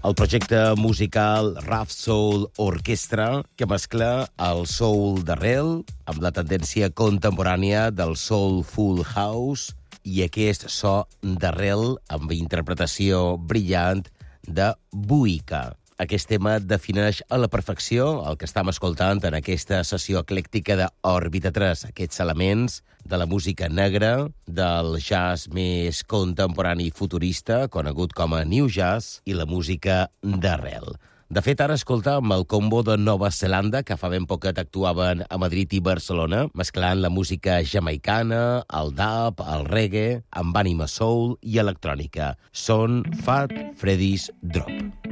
el projecte musical Rough Soul Orchestra, que mescla el soul d'arrel amb la tendència contemporània del soulful house i aquest so d'arrel amb interpretació brillant de Buika. Aquest tema defineix a la perfecció el que estem escoltant en aquesta sessió eclèctica d'Òrbita 3, aquests elements de la música negra, del jazz més contemporani i futurista, conegut com a New Jazz, i la música d'arrel. De fet, ara escoltàvem el combo de Nova Zelanda, que fa ben poquet actuaven a Madrid i Barcelona, mesclant la música jamaicana, el dub, el reggae, amb ànima soul i electrònica. Són Fat Freddy's Drop.